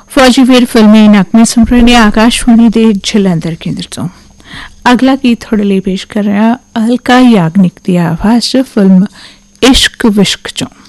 फौजी वीर फिल्मी नगमे सुन रहे ने आकाशवाणी दे जलंधर केंद्र तो। अगला गीत थोड़े लिए पेश कर रहा अलका याग्निक दी आवाज च फिल्म इश्क विश्क चों।